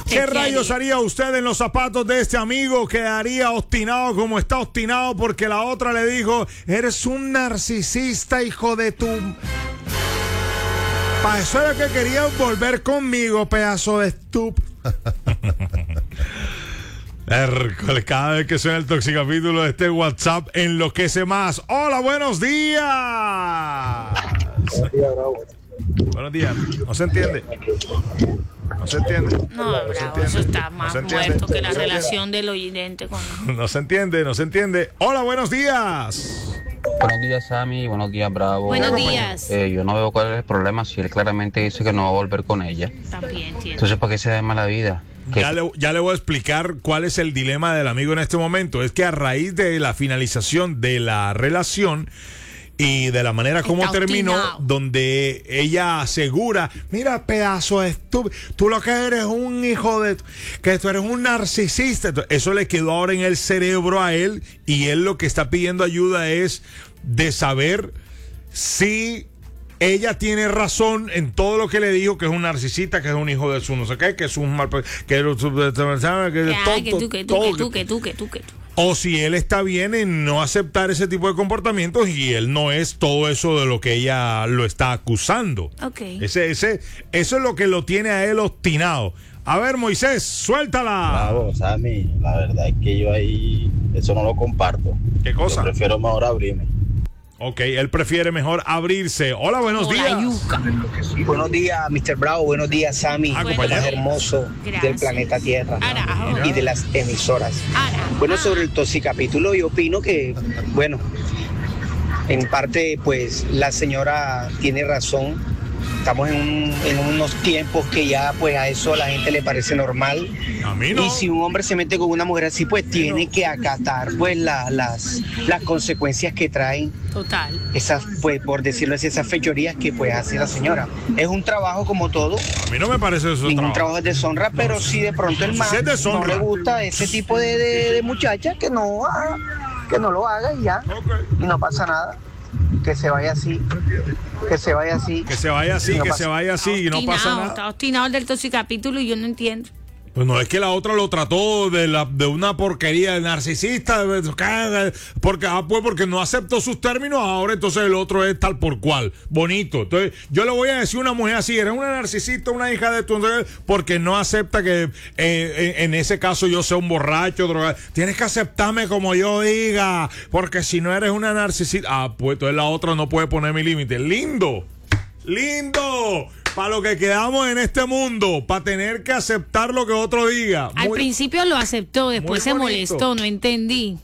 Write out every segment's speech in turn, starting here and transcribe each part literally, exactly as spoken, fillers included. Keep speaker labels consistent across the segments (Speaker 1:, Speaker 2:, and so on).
Speaker 1: ¿Qué rayos haría usted en los zapatos de este amigo? Quedaría obstinado como está obstinado porque la otra le dijo, eres un narcisista, hijo de tu... Para eso era que querías volver conmigo, pedazo de estúpido. Hércules, cada vez que suena el toxicapítulo de este WhatsApp enloquece más. Hola, buenos días.
Speaker 2: Buenos días, Bravo.
Speaker 1: Buenos días. No se entiende. No se entiende.
Speaker 3: No, Bravo,
Speaker 1: entiende.
Speaker 3: eso está más
Speaker 1: No
Speaker 3: muerto que la
Speaker 1: No se
Speaker 3: relación del oyente con...
Speaker 1: No se entiende, no se entiende. Hola, buenos días.
Speaker 4: Buenos días, Sammy. Buenos días, Bravo.
Speaker 3: Buenos días.
Speaker 4: Eh, yo no veo cuál es el problema si él claramente dice que no va a volver con ella.
Speaker 3: También entiendo.
Speaker 4: Entonces, ¿para qué se da mala vida? ¿Qué?
Speaker 1: Ya le, ya le voy a explicar cuál es el dilema del amigo en este momento. Es que a raíz de la finalización de la relación y de la manera como
Speaker 3: Está
Speaker 1: terminó,
Speaker 3: obstinado.
Speaker 1: donde ella asegura, mira, pedazo de estúpido, tú lo que eres un hijo de... que tú eres un narcisista. Eso le quedó ahora en el cerebro a él y él lo que está pidiendo ayuda es de saber si... ella tiene razón en todo lo que le dijo, que es un narcisista, que es un hijo de su no sé qué, que es un mal... que, que,
Speaker 3: Que,
Speaker 1: que,
Speaker 3: ay, que tú, que tú, que tú, que tú, que tú, que tú.
Speaker 1: o si él está bien en no aceptar ese tipo de comportamientos y él no es todo eso de lo que ella lo está acusando.
Speaker 3: Ok.
Speaker 1: Ese, ese, eso es lo que lo tiene a él obstinado. A ver, Moisés, suéltala.
Speaker 2: Bravo, Sammy, la verdad es que yo ahí eso no lo comparto.
Speaker 1: ¿Qué cosa?
Speaker 2: Yo prefiero mejor abrirme.
Speaker 1: Ok, él prefiere mejor abrirse. Hola, buenos
Speaker 3: Como la
Speaker 1: días.
Speaker 3: yuca.
Speaker 5: Buenos días, mister Bravo. Buenos días, Sammy.
Speaker 1: Ah,
Speaker 5: Lo
Speaker 1: compañero.
Speaker 5: más hermoso
Speaker 3: Gracias.
Speaker 5: del planeta Tierra
Speaker 3: Arajo.
Speaker 5: y de las emisoras.
Speaker 3: Arajo.
Speaker 5: Bueno, sobre el toxicapítulo, yo opino que, bueno, en parte, pues, la señora tiene razón. Estamos en, un- en unos tiempos que ya, pues, a eso a la gente le parece normal.
Speaker 1: A mí no.
Speaker 5: Y si un hombre se mete con una mujer así, pues, tiene que acatar, pues, la- las, las consecuencias que traen
Speaker 3: Total.
Speaker 5: esas, pues, por decirlo así, esas fechorías que, pues, hace la señora. Es un trabajo como todo.
Speaker 1: A mí no me parece eso.
Speaker 5: Ningún
Speaker 1: trabajo.
Speaker 5: trabajo es deshonra, pero si de pronto el man
Speaker 1: Sí es
Speaker 5: no
Speaker 1: deshonra.
Speaker 5: le gusta ese tipo de, de, de muchacha, que no haga, que no lo haga y ya,
Speaker 1: Ok.
Speaker 5: y no pasa nada. Que se vaya así, que se vaya así.
Speaker 1: Que se vaya así,
Speaker 5: Y no
Speaker 1: que
Speaker 5: pasa-
Speaker 1: se vaya así y no pasa
Speaker 3: Obstinado,
Speaker 1: nada.
Speaker 3: Está obstinado el del toxicapítulo y yo no entiendo.
Speaker 1: Pues no es que la otra lo trató de la de una porquería de narcisista, de- porque ah, pues porque no aceptó sus términos, ahora entonces el otro es tal por cual, bonito. Entonces, yo le voy a decir a una mujer así, eres una narcisista, una hija de tu, porque no acepta que eh, en, en ese caso yo sea un borracho, drogado. Tienes que aceptarme como yo diga, porque si no eres una narcisista, ah, pues entonces la otra no puede poner mi límite. Lindo. Lindo. Para lo que quedamos en este mundo, para tener que aceptar lo que otro diga.
Speaker 3: Al
Speaker 1: Muy-
Speaker 3: principio lo aceptó, después se
Speaker 1: bonito.
Speaker 3: molestó, no entendí.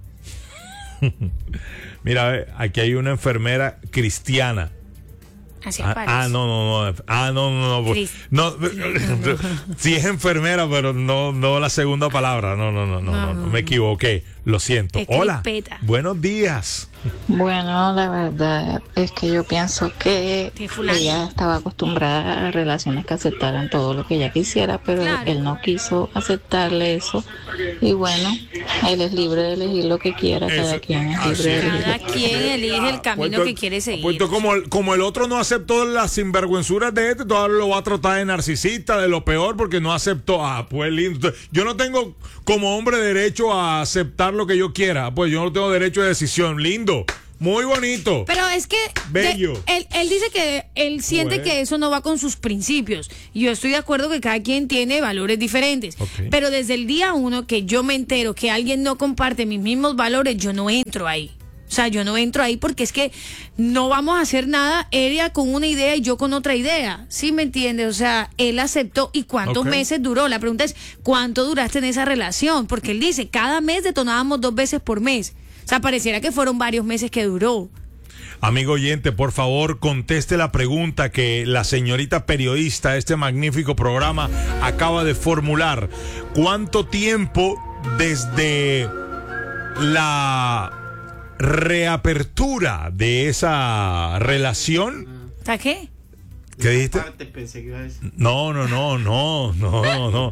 Speaker 1: Mira, ve, aquí hay una enfermera cristiana.
Speaker 3: Así
Speaker 1: Ah,
Speaker 3: aparece.
Speaker 1: ah, no, no, no. Ah, no, no, no.
Speaker 3: Cris-
Speaker 1: no sí es enfermera, pero no, no la segunda palabra. No, no, no, no, no, no, me equivoqué. Lo siento.
Speaker 3: Es
Speaker 1: Hola.
Speaker 3: crispeta.
Speaker 1: Buenos días.
Speaker 6: Bueno, la verdad es que yo pienso que
Speaker 3: Que fulano.
Speaker 6: ella estaba acostumbrada a relaciones que aceptaran todo lo que ella quisiera, pero
Speaker 3: Claro.
Speaker 6: él no quiso aceptarle eso. Y bueno, él es libre de elegir lo que quiera, cada
Speaker 1: Eso.
Speaker 6: quien es
Speaker 1: Así
Speaker 6: libre de
Speaker 1: es.
Speaker 6: elegir.
Speaker 3: Cada quien elige el camino
Speaker 1: Puesto-
Speaker 3: que quiere seguir.
Speaker 1: puesto como, el, como el otro no aceptó las sinvergüenzuras de este, todavía lo va a tratar de narcisista, de lo peor, porque no aceptó. Ah, pues lindo. Yo no tengo como hombre derecho a aceptar lo que yo quiera. Pues yo no tengo derecho de decisión. Lindo. Muy bonito.
Speaker 3: Pero es que de-
Speaker 1: Bello.
Speaker 3: él, él dice que él siente
Speaker 1: Bueno.
Speaker 3: que eso no va con sus principios. Y yo estoy de acuerdo que cada quien tiene valores diferentes.
Speaker 1: Ok.
Speaker 3: Pero desde el día uno que yo me entero que alguien no comparte mis mismos valores, yo no entro ahí. O sea, yo no entro ahí porque es que no vamos a hacer nada, ella con una idea y yo con otra idea. ¿Sí me entiendes? O sea, él aceptó. ¿Y cuántos
Speaker 1: Ok.
Speaker 3: meses duró? La pregunta es, ¿cuánto duraste en esa relación? Porque él dice, cada mes detonábamos dos veces por mes. O sea, pareciera que fueron varios meses que duró.
Speaker 1: Amigo oyente, por favor, conteste la pregunta que la señorita periodista de este magnífico programa acaba de formular. ¿Cuánto tiempo desde la reapertura de esa relación?
Speaker 3: ¿Está qué?
Speaker 1: ¿Qué dijiste?
Speaker 7: Te pensé que iba a decir.
Speaker 1: No, no, no, no, no, no.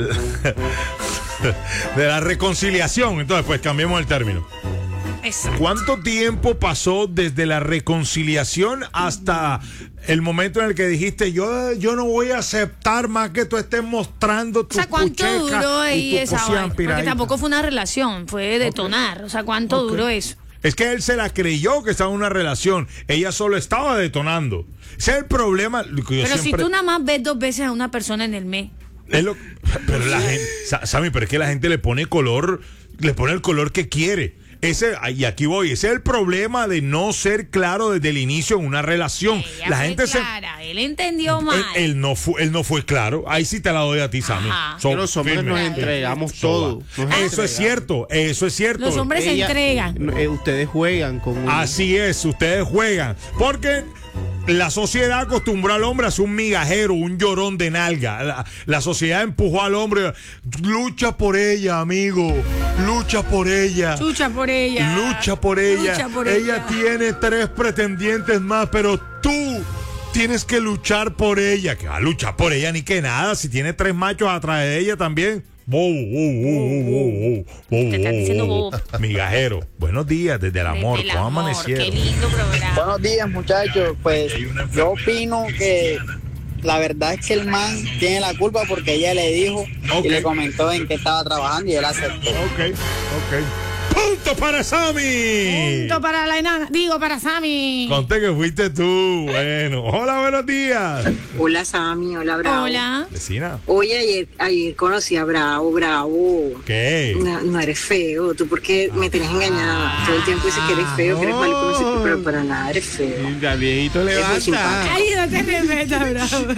Speaker 1: De la reconciliación. Entonces, pues cambiemos el término.
Speaker 3: Exacto.
Speaker 1: ¿Cuánto tiempo pasó desde la reconciliación hasta el momento en el que dijiste, yo, yo no voy a aceptar más que tú estés mostrando tu
Speaker 3: O sea, ¿cuánto
Speaker 1: pucheca
Speaker 3: duró
Speaker 1: y
Speaker 3: ahí
Speaker 1: tu
Speaker 3: esa
Speaker 1: cosía
Speaker 3: vaina? Porque
Speaker 1: empiradita?
Speaker 3: tampoco fue una relación, fue detonar. O sea, ¿cuánto
Speaker 1: Ok.
Speaker 3: duró eso?
Speaker 1: Es que él se la creyó que estaba en una relación. Ella solo estaba detonando. Ese es el problema. Lo que yo
Speaker 3: Pero
Speaker 1: siempre-
Speaker 3: si tú nada más ves dos veces a una persona en el mes.
Speaker 1: es lo- pero la gente, Sa- Sammy, pero es que la gente le pone color, le pone el color que quiere. Ese, y aquí voy, ese es el problema de no ser claro desde el inicio en una relación.
Speaker 3: Ella
Speaker 1: La
Speaker 3: fue
Speaker 1: gente
Speaker 3: clara, él entendió
Speaker 1: se.
Speaker 3: mal.
Speaker 1: Él, él no fue, él no fue claro. Ahí sí te la doy a ti, Sammy.
Speaker 3: Ajá.
Speaker 1: So,
Speaker 7: Que los hombres
Speaker 1: firme.
Speaker 7: nos entregamos
Speaker 1: So,
Speaker 7: todo. nos
Speaker 1: Eso es
Speaker 7: entregamos.
Speaker 1: cierto, eso es cierto.
Speaker 3: Los hombres se
Speaker 7: Ella-
Speaker 3: entregan.
Speaker 7: eh, ustedes juegan con un-
Speaker 1: Así es, ustedes juegan. Porque la sociedad acostumbró al hombre a ser un migajero, un llorón de nalga. La, la sociedad empujó al hombre. Lucha por ella, amigo. Lucha por ella.
Speaker 3: Lucha por ella.
Speaker 1: Lucha por ella.
Speaker 3: Lucha por
Speaker 1: ella
Speaker 3: ella.
Speaker 1: tiene tres pretendientes más, pero tú tienes que luchar por ella. Que va a luchar por ella ni que nada. Si tiene tres machos atrás de ella también. Wow, wow, wow, wow, wow, wow,
Speaker 3: Te están diciendo
Speaker 1: wow,
Speaker 3: bobo.
Speaker 1: Migajero. Buenos días desde el amor.
Speaker 3: Desde el
Speaker 1: ¿Cómo
Speaker 3: amor,
Speaker 1: amanecieron?
Speaker 3: qué lindo programa.
Speaker 5: Buenos días, muchachos. Pues yo opino que la verdad es que el man tiene la culpa porque ella le dijo
Speaker 1: Ok.
Speaker 5: y le comentó en qué estaba trabajando y él aceptó.
Speaker 1: Ok, ok. ¡Punto para Sammy!
Speaker 3: Punto para la enana. Digo, para Sammy.
Speaker 1: Conté que fuiste tú. Bueno, hola, buenos días.
Speaker 8: Hola Sammy, hola Bravo.
Speaker 3: Hola.
Speaker 1: Vecina.
Speaker 8: Oye, ayer, ayer conocí a Bravo, Bravo.
Speaker 1: ¿Qué?
Speaker 8: No, no eres feo, tú porque me tenés engañada. Todo el tiempo dices que eres feo, que eres mal conocido, pero para nada eres feo.
Speaker 7: Venga, viejito,
Speaker 8: Es muy
Speaker 7: levanta.
Speaker 8: simpático.
Speaker 3: Ay, no te respetas, bravo.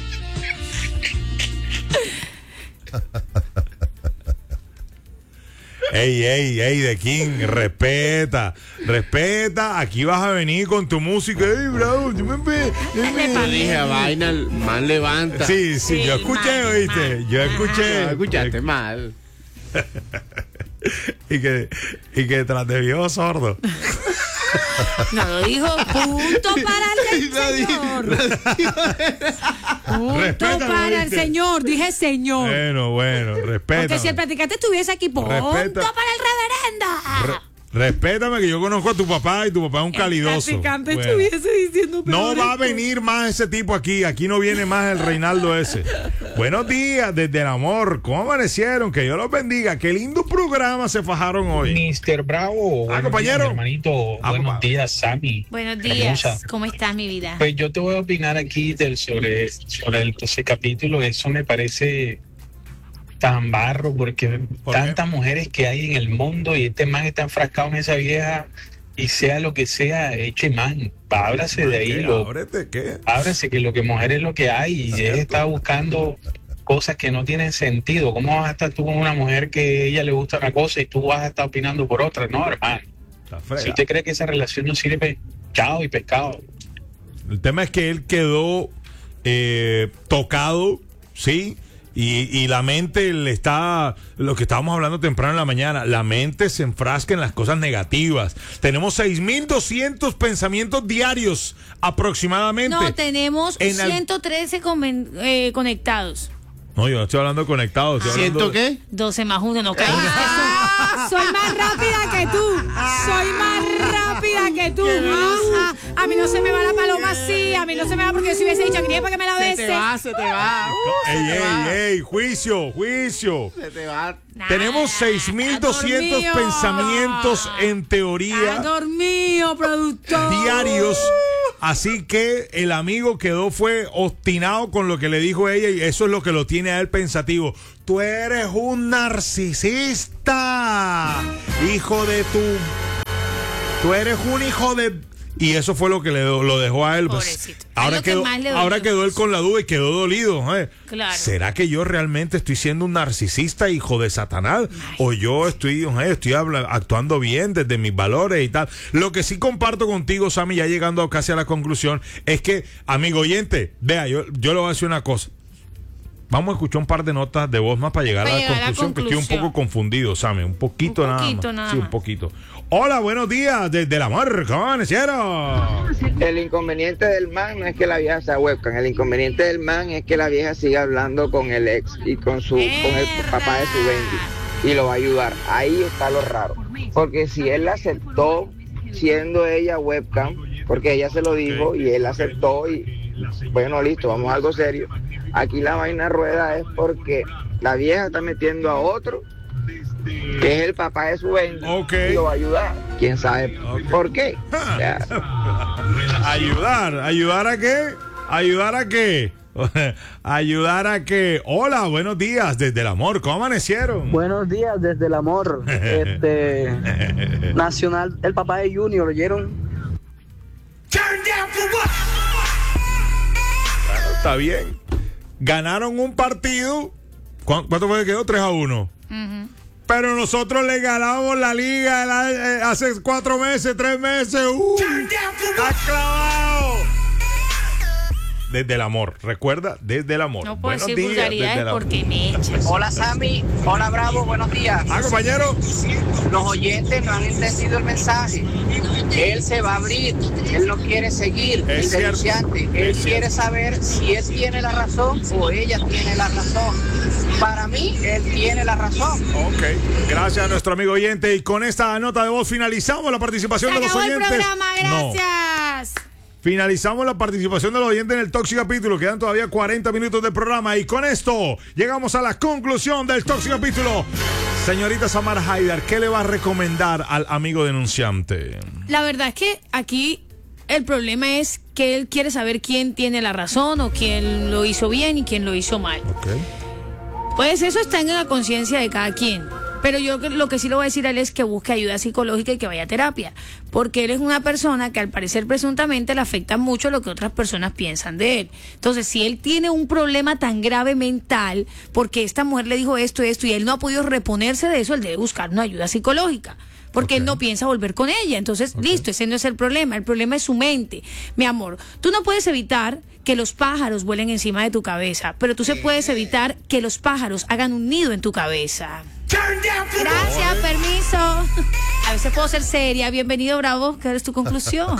Speaker 1: Ey, ey, ey, de King, respeta, respeta. Aquí vas a venir con tu música. Ey, bravo, yo me ve.
Speaker 7: Yo dije, vaina, el man levanta.
Speaker 1: Sí, sí,
Speaker 3: Sí,
Speaker 1: yo escuché,
Speaker 3: mal,
Speaker 1: oíste.
Speaker 3: mal.
Speaker 1: Yo escuché.
Speaker 7: No, escuchaste mal.
Speaker 1: Y que, y que tras de viejo sordo.
Speaker 3: No lo dijo. Punto para el señor. Punto
Speaker 1: Respétalo,
Speaker 3: para el
Speaker 1: ¿viste?
Speaker 3: señor. Dije señor.
Speaker 1: Bueno, bueno, respeta.
Speaker 3: Porque si el practicante estuviese aquí, punto
Speaker 1: Respeta.
Speaker 3: para el reverendo.
Speaker 1: Respétame que yo conozco a tu papá y tu papá es un calidoso.
Speaker 3: El practicante
Speaker 1: Bueno.
Speaker 3: estuviese diciendo
Speaker 1: No
Speaker 3: peores
Speaker 1: va a
Speaker 3: cosas.
Speaker 1: venir más ese tipo aquí. Aquí no viene más el Reinaldo ese. Buenos días desde el amor. ¿Cómo amanecieron? Que Dios los bendiga. Qué lindo programa se fajaron hoy.
Speaker 9: mister Bravo, buenos
Speaker 1: compañero.
Speaker 9: días, hermanito,
Speaker 1: Ah,
Speaker 9: buenos
Speaker 1: papá.
Speaker 9: días, Sammy.
Speaker 3: Buenos
Speaker 9: Hermosa.
Speaker 3: días. ¿Cómo estás, mi vida?
Speaker 9: Pues yo te voy a opinar aquí del sobre, sobre el, ese capítulo. Eso me parece tan barro porque
Speaker 1: ¿Por qué?
Speaker 9: tantas mujeres que hay en el mundo y este man está enfrascado en esa vieja y sea lo que sea, eche man, ábrase de ahí,
Speaker 1: ¿Qué?
Speaker 9: lo,
Speaker 1: Ábrete, ¿qué?
Speaker 9: ábrase que lo que mujer es lo que hay y él está buscando cosas que no tienen sentido. ¿Cómo vas a estar tú con una mujer que a ella le gusta una cosa y tú vas a estar opinando por otra? No, hermano.
Speaker 1: Está
Speaker 9: Si
Speaker 1: frega.
Speaker 9: usted cree que esa relación no sirve, chao y pescado.
Speaker 1: El tema es que él quedó eh, tocado, ¿sí? Y, y la mente le está, lo que estábamos hablando temprano en la mañana, la mente se enfrasca en las cosas negativas. Tenemos seis mil doscientos pensamientos diarios aproximadamente.
Speaker 3: No, tenemos
Speaker 1: En al-
Speaker 3: ciento trece comen- eh, conectados.
Speaker 1: No, yo no estoy hablando de conectados. estoy
Speaker 7: ¿Siento
Speaker 1: hablando de-
Speaker 7: qué?
Speaker 3: doce más uno, no caíste. Soy, soy más rápida que tú. Soy más rápida que tú. Ajá. A mí no se me va la paloma así. A mí no se me va porque yo si hubiese dicho que para que me la
Speaker 7: Se
Speaker 3: bese.
Speaker 7: te va, se te va.
Speaker 1: Ey,
Speaker 7: Se te va.
Speaker 1: ey, ey, juicio, juicio.
Speaker 7: Se te va.
Speaker 3: Nada,
Speaker 1: Tenemos seis mil doscientos
Speaker 3: dormido.
Speaker 1: pensamientos en
Speaker 3: Ha
Speaker 1: teoría
Speaker 3: dormido, productor.
Speaker 1: diarios. Así que el amigo quedó, fue obstinado con lo que le dijo ella y eso es lo que lo tiene a él pensativo. Tú eres un narcisista, hijo de tu... Tú eres un hijo de... Y eso fue lo que le lo dejó a él. Pues,
Speaker 3: Pobrecito. Es
Speaker 1: ahora
Speaker 3: lo que
Speaker 1: quedó,
Speaker 3: más le dolió.
Speaker 1: ahora quedó él con la duda y quedó dolido. ¿eh?
Speaker 3: Claro.
Speaker 1: ¿Será que yo realmente estoy siendo un narcisista, hijo de Satanás? O yo estoy, eh, estoy habla- actuando bien desde mis valores y tal. Lo que sí comparto contigo, Sammy, ya llegando casi a la conclusión, es que, amigo oyente, vea, yo, yo le voy a decir una cosa. Vamos a escuchar un par de notas de voz más para llegar,
Speaker 3: Para
Speaker 1: a, la
Speaker 3: llegar a la
Speaker 1: conclusión, que estoy un
Speaker 3: conclusión.
Speaker 1: poco confundido, Sammy. Un poquito,
Speaker 3: Un
Speaker 1: nada
Speaker 3: poquito
Speaker 1: más.
Speaker 3: nada
Speaker 1: sí, un
Speaker 3: más.
Speaker 1: poquito. Hola, buenos días, desde el amor, ¿cómo amanecieron?
Speaker 10: El inconveniente del man no es que la vieja sea webcam, el inconveniente del man es que la vieja siga hablando con el ex y con su con el papá de su Bendy y lo va a ayudar. Ahí está lo raro, porque si él la aceptó siendo ella webcam, porque ella se lo dijo y él aceptó y bueno, listo, vamos a algo serio. Aquí la vaina rueda es porque la vieja está metiendo a otro, que es el papá de su Bendy,
Speaker 1: okay.
Speaker 10: y lo va a ayudar. ¿Quién sabe okay. por qué? O sea,
Speaker 1: ayudar, ¿ayudar a qué? ¿Ayudar a qué? Ayudar a que. Hola, buenos días desde el amor. ¿Cómo amanecieron?
Speaker 11: Buenos días desde el amor. Este Nacional, el papá de Junior, ¿oyeron?
Speaker 1: Bueno, está bien. Ganaron un partido. ¿Cuánto fue que quedó? tres a uno. Uh-huh. Pero nosotros le ganamos la liga la, eh, hace cuatro meses, tres meses. ¡Uh! ¡Está clavado! Desde el amor, recuerda, desde el amor.
Speaker 3: No puedo
Speaker 1: buenos
Speaker 3: decir
Speaker 1: días,
Speaker 3: vulgaridades porque me echas.
Speaker 11: Hola Sammy, hola Bravo, buenos días.
Speaker 1: Ah, compañero.
Speaker 11: Los oyentes no han entendido el mensaje. Él se va a abrir, él no quiere seguir
Speaker 1: es
Speaker 11: el denunciante. Él
Speaker 1: es
Speaker 11: quiere
Speaker 1: cierto.
Speaker 11: saber si él tiene la razón o ella tiene la razón. Para mí, él tiene la razón.
Speaker 1: Ok, gracias a nuestro amigo oyente. Y con esta nota de voz finalizamos la participación
Speaker 3: Se
Speaker 1: de los
Speaker 3: acabó
Speaker 1: oyentes.
Speaker 3: el programa, gracias.
Speaker 1: No. Finalizamos la participación de los oyentes en el Tóxico Capítulo. Quedan todavía cuarenta minutos de programa. Y con esto llegamos a la conclusión del Tóxico Capítulo. Señorita Samara Haidar, ¿qué le va a recomendar al amigo denunciante?
Speaker 3: La verdad es que aquí el problema es que él quiere saber quién tiene la razón o quién lo hizo bien y quién lo hizo mal.
Speaker 1: Okay.
Speaker 3: Pues eso está en la conciencia de cada quien. Pero yo lo que sí le voy a decir a él es que busque ayuda psicológica y que vaya a terapia. Porque él es una persona que al parecer presuntamente le afecta mucho lo que otras personas piensan de él. Entonces, si él tiene un problema tan grave mental, porque esta mujer le dijo esto y esto y él no ha podido reponerse de eso, él debe buscar una ayuda psicológica. Porque okay. él no piensa volver con ella. Entonces, okay. listo, ese no es el problema. El problema es su mente. Mi amor, tú no puedes evitar que los pájaros vuelen encima de tu cabeza, pero tú se puedes evitar que los pájaros hagan un nido en tu cabeza. Gracias, permiso. A veces puedo ser seria. Bienvenido, Bravo. ¿Qué es tu conclusión?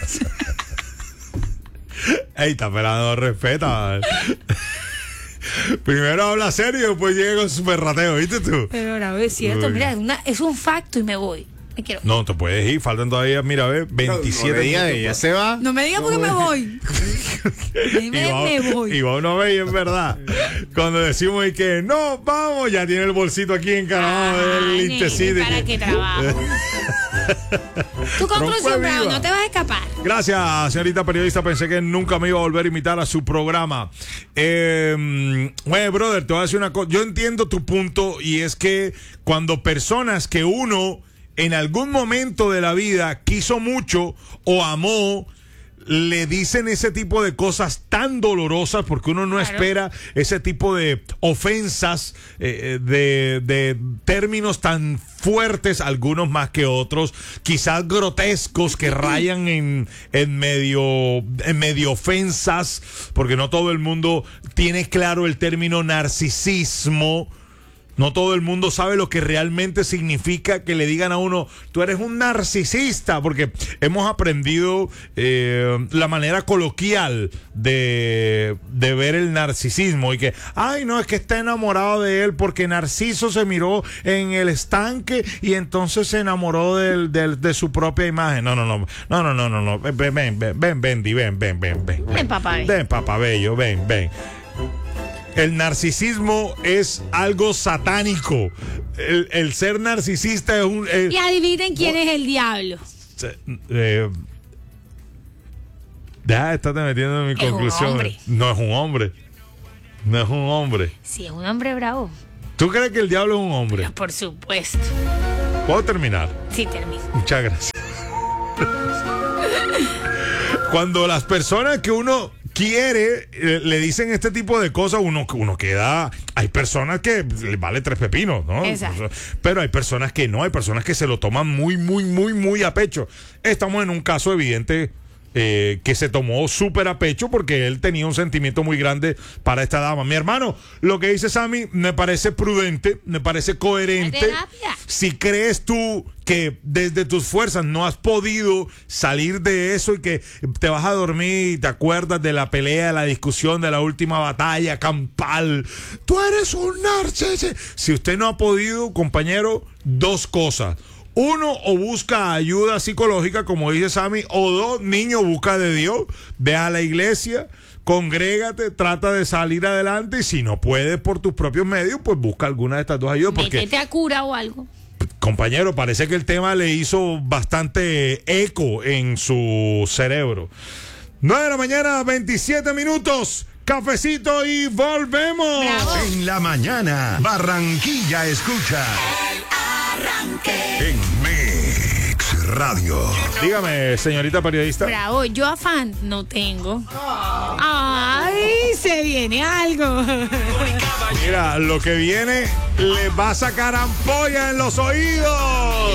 Speaker 1: Ey, está esperando, respeta. Primero habla serio y después llega con su perrateo, ¿viste tú?
Speaker 3: Pero Bravo, es cierto. Mira, es, una, es un facto y me voy. Me quiero.
Speaker 1: No, te puedes ir. Faltan todavía, mira, ve, veintisiete
Speaker 7: no, no diga, ella se va.
Speaker 3: No me digas porque me voy. Dime, me voy.
Speaker 1: Y va uno ve y es verdad. Cuando decimos y que no, vamos, ya tiene el bolsito aquí encarado del lintecito.
Speaker 3: ¿Para qué trabajo? Tu conclusión, Bravo, no te vas a escapar.
Speaker 1: Gracias, señorita periodista. Pensé que nunca me iba a volver a invitar a su programa. Eh, bueno, brother, te voy a decir una cosa. Yo entiendo tu punto y es que cuando personas que uno en algún momento de la vida quiso mucho o amó, le dicen ese tipo de cosas tan dolorosas, porque uno no claro. espera ese tipo de ofensas, eh, de, de términos tan fuertes, algunos más que otros, quizás grotescos, que rayan en, en medio, en medio ofensas, porque no todo el mundo tiene claro el término narcisismo. No todo el mundo sabe lo que realmente significa que le digan a uno, tú eres un narcisista, porque hemos aprendido eh, la manera coloquial de, de ver el narcisismo y que, ay, no, es que está enamorado de él porque Narciso se miró en el estanque y entonces se enamoró del, del, de su propia imagen. No, no, no, no, no, no, no, no. ven, ven, ven, ven, ven, ven, ven, ven, ven, ven.
Speaker 3: Ven, papá.
Speaker 1: Ven, papá bello, ven, ven. El narcisismo es algo satánico. El, el ser narcisista es un... Eh,
Speaker 3: y adivinen quién es el diablo.
Speaker 1: Eh, deja de estarte metiendo en mi
Speaker 3: es
Speaker 1: conclusión.
Speaker 3: Un hombre.
Speaker 1: No es un hombre. No es un hombre.
Speaker 3: Sí, es un hombre bravo.
Speaker 1: ¿Tú crees que el diablo es un hombre?
Speaker 3: Pero por supuesto.
Speaker 1: ¿Puedo terminar?
Speaker 3: Sí, termino.
Speaker 1: Muchas gracias. Cuando las personas que uno quiere, eh, le dicen este tipo de cosas, uno, uno queda... Hay personas que les vale tres pepinos, ¿no?
Speaker 3: Exacto.
Speaker 1: Pero hay personas que no, hay personas que se lo toman muy, muy, muy, muy a pecho. Estamos en un caso evidente eh, que se tomó súper a pecho porque él tenía un sentimiento muy grande para esta dama. Mi hermano, lo que dice Sammy me parece prudente, me parece coherente. Si crees tú que desde tus fuerzas no has podido salir de eso y que te vas a dormir y te acuerdas de la pelea, de la discusión, de la última batalla campal, tú eres un narcisista. Si usted no ha podido, compañero, dos cosas. Uno, o busca ayuda psicológica, como dice Sammy, o dos, niño, busca de Dios, ve a la iglesia, congrégate, trata de salir adelante, y si no puedes por tus propios medios, pues busca alguna de estas dos ayudas. Porque,
Speaker 3: métete a cura o algo.
Speaker 1: compañero, parece que el tema le hizo bastante eco en su cerebro. nueve de la mañana, veintisiete minutos. Cafecito y volvemos.
Speaker 3: Bravo.
Speaker 12: En la mañana, Barranquilla escucha
Speaker 13: El Arranque.
Speaker 12: en Mix Radio.
Speaker 1: Dígame, señorita periodista.
Speaker 3: Bravo, yo afán no tengo. Ay, se viene algo.
Speaker 1: Mira, lo que viene le va a sacar ampolla en los oídos.